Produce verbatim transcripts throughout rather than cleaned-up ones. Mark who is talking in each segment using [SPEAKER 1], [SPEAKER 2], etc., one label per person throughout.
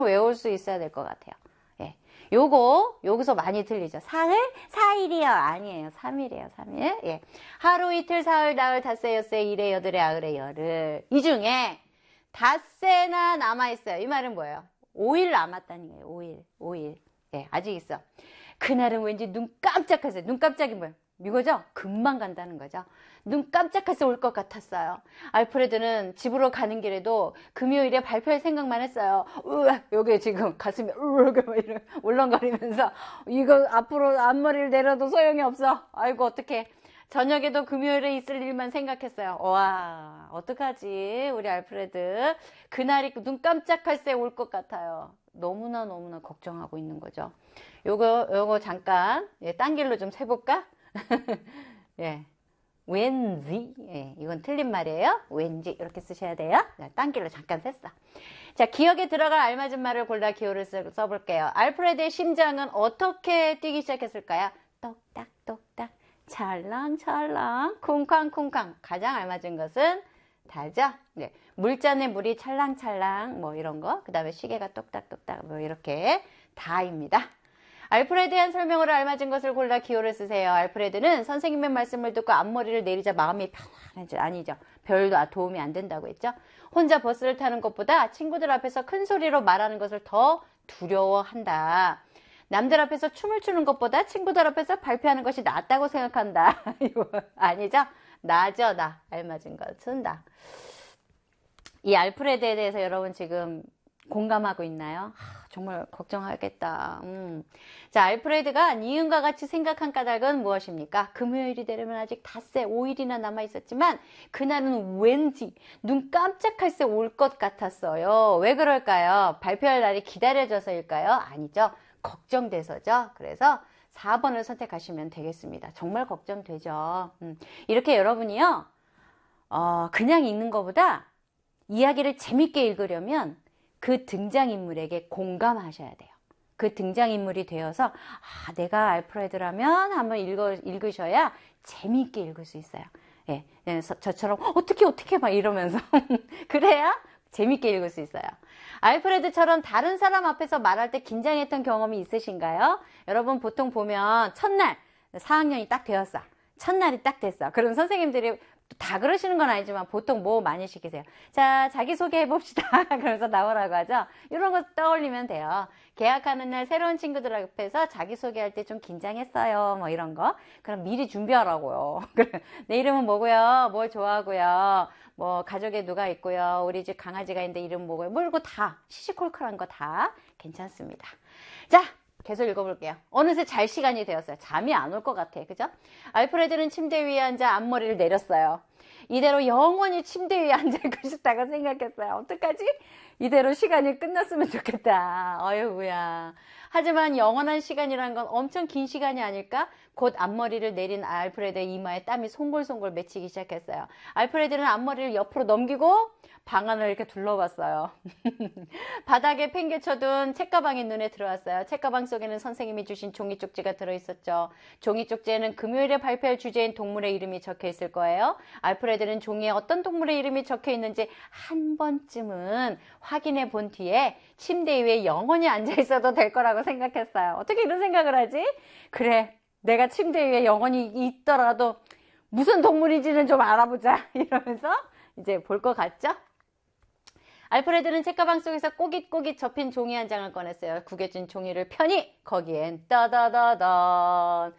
[SPEAKER 1] 외울 수 있어야 될 것 같아요. 예. 요거 여기서 많이 틀리죠. 사흘? 사일이요. 아니에요. 삼일이에요. 삼일. 예. 하루, 이틀, 사흘, 나흘, 닷새, 엿새, 일에, 여들에, 아흘에, 열흘. 이 중에 닷새나 남아있어요. 이 말은 뭐예요? 오일 남았다는 거예요. 오일. 오일. 예, 아직 있어. 그날은 왠지 눈 깜짝하세요. 눈 깜짝이 뭐예요? 이거죠? 금방 간다는 거죠. 눈 깜짝해서 올 것 같았어요. 알프레드는 집으로 가는 길에도 금요일에 발표할 생각만 했어요. 으아, 여기 지금 가슴이 으르르 울렁거리면서 이거 앞으로 앞머리를 내려도 소용이 없어. 아이고 어떡해. 저녁에도 금요일에 있을 일만 생각했어요. 와, 어떡하지? 우리 알프레드. 그날이 눈 깜짝할 새 올 것 같아요. 너무나 너무나 걱정하고 있는 거죠. 요거, 요거 잠깐, 예, 딴 길로 좀 세볼까? 예. 왠지, 예, 이건 틀린 말이에요. 왠지, 이렇게 쓰셔야 돼요. 딴 길로 잠깐 셌어. 자, 기억에 들어갈 알맞은 말을 골라 기호를 써, 써볼게요. 알프레드의 심장은 어떻게 뛰기 시작했을까요? 똑딱, 똑딱, 찰랑찰랑, 쿵쾅쿵쾅. 가장 알맞은 것은 다죠? 네. 물잔에 물이 찰랑찰랑, 뭐 이런 거. 그 다음에 시계가 똑딱똑딱, 뭐 이렇게 다입니다. 알프레드에 한 설명으로 알맞은 것을 골라 기호를 쓰세요. 알프레드는 선생님의 말씀을 듣고 앞머리를 내리자 마음이 편안해져. 아니죠. 별도 도움이 안 된다고 했죠. 혼자 버스를 타는 것보다 친구들 앞에서 큰 소리로 말하는 것을 더 두려워한다. 남들 앞에서 춤을 추는 것보다 친구들 앞에서 발표하는 것이 낫다고 생각한다. 이거 아니죠? 나죠, 나. 알맞은 것은 나. 이 알프레드에 대해서 여러분 지금 공감하고 있나요? 하, 정말 걱정하겠다. 음. 자, 알프레드가 니은과 같이 생각한 까닭은 무엇입니까? 금요일이 되려면 아직 닷새 오 일이나 남아있었지만 그날은 왠지 눈 깜짝할 새 올 것 같았어요. 왜 그럴까요? 발표할 날이 기다려져서일까요? 아니죠. 걱정돼서죠. 그래서 사 번을 선택하시면 되겠습니다. 정말 걱정되죠. 음. 이렇게 여러분이요, 어, 그냥 읽는 것보다 이야기를 재밌게 읽으려면 그 등장인물에게 공감하셔야 돼요. 그 등장인물이 되어서 아, 내가 알프레드라면 한번 읽어, 읽으셔야 재미있게 읽을 수 있어요. 예, 저처럼 어떻게 어떻게 막 이러면서 그래야 재미있게 읽을 수 있어요. 알프레드처럼 다른 사람 앞에서 말할 때 긴장했던 경험이 있으신가요? 여러분 보통 보면 첫날 사 학년이 딱 되었어. 첫날이 딱 됐어. 그럼 선생님들이 다 그러시는 건 아니지만 보통 뭐 많이 시키세요? 자, 자기소개 해봅시다. 그러면서 나오라고 하죠. 이런 거 떠올리면 돼요. 개학하는 날 새로운 친구들 앞에서 자기소개할 때 좀 긴장했어요. 뭐 이런 거. 그럼 미리 준비하라고요. 내 이름은 뭐고요? 뭘 좋아하고요? 뭐 가족에 누가 있고요? 우리 집 강아지가 있는데 이름 뭐고요? 뭐 이런 거 다 시시콜콜한 거 다 괜찮습니다. 자, 계속 읽어볼게요. 어느새 잘 시간이 되었어요. 잠이 안 올 것 같아. 그죠? 알프레드는 침대 위에 앉아 앞머리를 내렸어요. 이대로 영원히 침대 위에 앉아있고 싶다고 생각했어요. 어떡하지? 이대로 시간이 끝났으면 좋겠다. 어이구야. 하지만 영원한 시간이란 건 엄청 긴 시간이 아닐까? 곧 앞머리를 내린 알프레드의 이마에 땀이 송골송골 맺히기 시작했어요. 알프레드는 앞머리를 옆으로 넘기고 방 안을 이렇게 둘러봤어요. 바닥에 팽개쳐둔 책가방이 눈에 들어왔어요. 책가방 속에는 선생님이 주신 종이 쪽지가 들어있었죠. 종이 쪽지에는 금요일에 발표할 주제인 동물의 이름이 적혀 있을 거예요. 알프레드는 종이에 어떤 동물의 이름이 적혀 있는지 한 번쯤은 확인해 본 뒤에 침대 위에 영원히 앉아 있어도 될 거라고 생각했어요. 어떻게 이런 생각을 하지? 그래, 내가 침대 위에 영원히 있더라도 무슨 동물인지는 좀 알아보자. 이러면서 이제 볼 것 같죠? 알프레드는 책가방 속에서 꼬깃꼬깃 접힌 종이 한 장을 꺼냈어요. 구겨진 종이를 펴니 거기엔 따다다단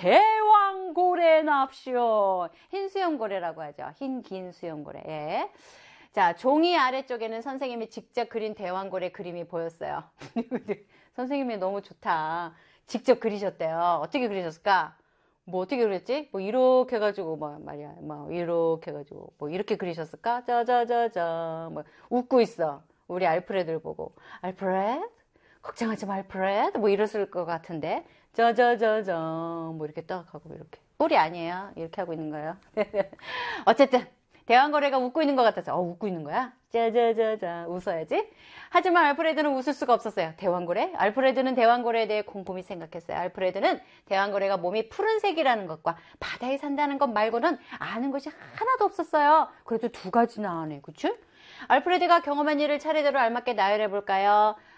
[SPEAKER 1] 대왕고래 납시오. 흰 수염고래라고 하죠. 흰 긴 수염고래. 예. 자, 종이 아래쪽에는 선생님이 직접 그린 대왕고래 그림이 보였어요. 선생님이 너무 좋다. 직접 그리셨대요. 어떻게 그리셨을까? 뭐 어떻게 그렸지? 뭐 이렇게 해가지고 뭐 말이야, 뭐 이렇게 해가지고 뭐 이렇게 그리셨을까? 짜자자자 뭐 웃고 있어. 우리 알프레드를 보고 알프레드? 걱정하지 마 알프레드? 뭐 이랬을 것 같은데 짜자자자 뭐 이렇게 딱 하고 이렇게 꼴이 아니에요. 이렇게 하고 있는 거예요. 어쨌든 대왕고래가 웃고 있는 것 같아서 어 웃고 있는 거야? 짜자자자 웃어야지. 하지만 알프레드는 웃을 수가 없었어요. 대왕고래? 알프레드는 대왕고래에 대해 곰곰이 생각했어요. 알프레드는 대왕고래가 몸이 푸른색이라는 것과 바다에 산다는 것 말고는 아는 것이 하나도 없었어요. 그래도 두 가지나 아네. 그치? 알프레드가 경험한 일을 차례대로 알맞게 나열해 볼까요?